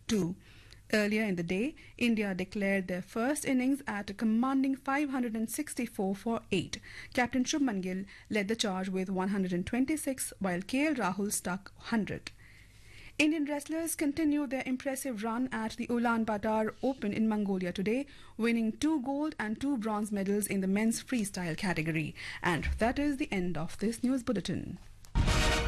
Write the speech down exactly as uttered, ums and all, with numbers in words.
two. Earlier in the day, India declared their first innings at a commanding five hundred sixty-four for eight. Captain Shubman Gill led the charge with one hundred twenty-six, while K L Rahul stuck one hundred. Indian wrestlers continue their impressive run at the Ulaanbaatar Open in Mongolia today, winning two gold and two bronze medals in the men's freestyle category. And that is the end of this news bulletin.